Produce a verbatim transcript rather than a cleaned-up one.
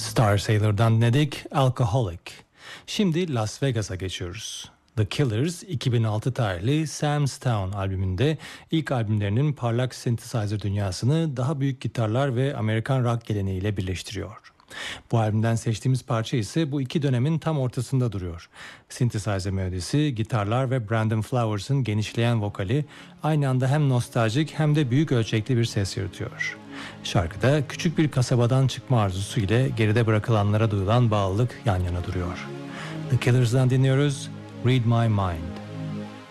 Star Sailor'dan dinledik Alcoholic. Şimdi Las Vegas'a geçiyoruz. The Killers iki bin altı tarihli Sam's Town albümünde ilk albümlerinin parlak synthesizer dünyasını daha büyük gitarlar ve Amerikan rock geleneğiyle birleştiriyor. Bu albümden seçtiğimiz parça ise bu iki dönemin tam ortasında duruyor. Synthesizer melodisi, gitarlar ve Brandon Flowers'ın genişleyen vokali aynı anda hem nostaljik hem de büyük ölçekli bir ses yaratıyor. Şarkıda küçük bir kasabadan çıkma arzusu ile geride bırakılanlara duyulan bağlılık yan yana duruyor. The Killers'dan dinliyoruz Read My Mind.